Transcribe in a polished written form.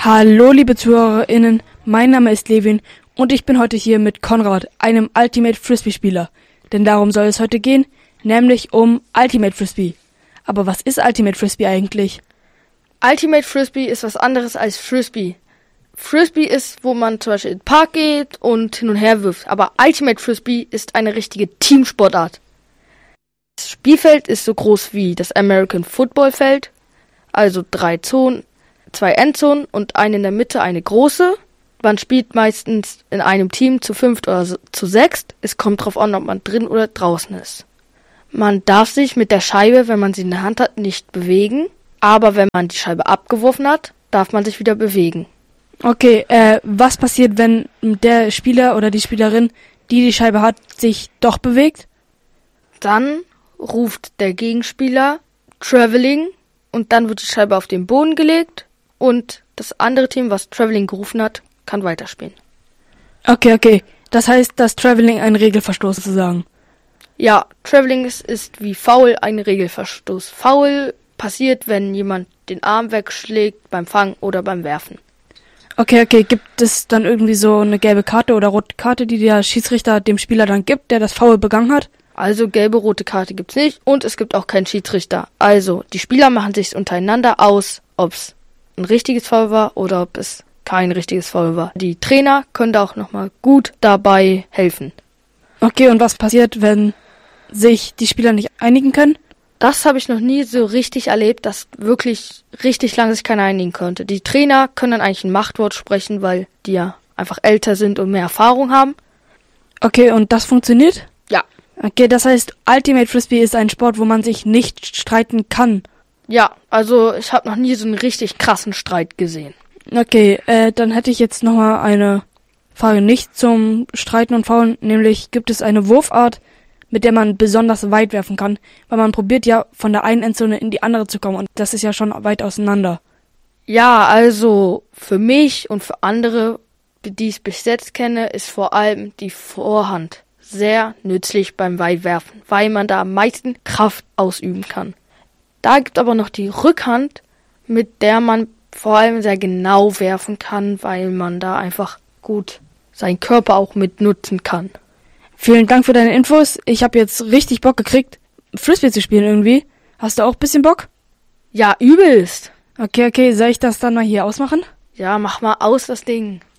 Hallo liebe ZuhörerInnen, mein Name ist Levin und ich bin heute hier mit Konrad, einem Ultimate Frisbee-Spieler. Denn darum soll es heute gehen, nämlich um Ultimate Frisbee. Aber was ist Ultimate Frisbee eigentlich? Ultimate Frisbee ist was anderes als Frisbee. Frisbee ist, wo man zum Beispiel in den Park geht und hin und her wirft. Aber Ultimate Frisbee ist eine richtige Teamsportart. Das Spielfeld ist so groß wie das American Football Feld, also 3 Zonen, 2 Endzonen und eine in der Mitte, eine große. Man spielt meistens in einem Team zu 5 oder zu 6. Es kommt drauf an, ob man drin oder draußen ist. Man darf sich mit der Scheibe, wenn man sie in der Hand hat, nicht bewegen. Aber wenn man die Scheibe abgeworfen hat, darf man sich wieder bewegen. Okay, was passiert, wenn der Spieler oder die Spielerin, die die Scheibe hat, sich doch bewegt? Dann ruft der Gegenspieler Traveling und dann wird die Scheibe auf den Boden gelegt und das andere Team, was Traveling gerufen hat, kann weiterspielen. Okay. Das heißt, dass Traveling ein Regelverstoß sozusagen. Ja, Traveling ist wie Foul ein Regelverstoß. Foul passiert, wenn jemand den Arm wegschlägt beim Fangen oder beim Werfen. Okay. Gibt es dann irgendwie so eine gelbe Karte oder rote Karte, die der Schiedsrichter dem Spieler dann gibt, der das Foul begangen hat? Also gelbe, rote Karte gibt's nicht und es gibt auch keinen Schiedsrichter. Also die Spieler machen sich untereinander aus, ob's ein richtiges Foul war oder ob es kein richtiges Foul war. Die Trainer können da auch nochmal gut dabei helfen. Okay, und was passiert, wenn sich die Spieler nicht einigen können? Das habe ich noch nie so richtig erlebt, dass wirklich richtig lange sich keiner einigen konnte. Die Trainer können dann eigentlich ein Machtwort sprechen, weil die ja einfach älter sind und mehr Erfahrung haben. Okay, und das funktioniert? Ja. Okay, das heißt, Ultimate Frisbee ist ein Sport, wo man sich nicht streiten kann. Ja, also ich habe noch nie so einen richtig krassen Streit gesehen. Okay, dann hätte ich jetzt nochmal eine Frage nicht zum Streiten und Faulen, nämlich gibt es eine Wurfart, mit der man besonders weit werfen kann, weil man probiert ja von der einen Endzone in die andere zu kommen und das ist ja schon weit auseinander. Ja, also für mich und für andere, die ich bis jetzt kenne, ist vor allem die Vorhand sehr nützlich beim Weitwerfen, weil man da am meisten Kraft ausüben kann. Da gibt aber noch die Rückhand, mit der man vor allem sehr genau werfen kann, weil man da einfach gut seinen Körper auch mit nutzen kann. Vielen Dank für deine Infos. Ich habe jetzt richtig Bock gekriegt, Frisbee zu spielen irgendwie. Hast du auch ein bisschen Bock? Ja, übelst. Okay. Soll ich das dann mal hier ausmachen? Ja, mach mal aus das Ding.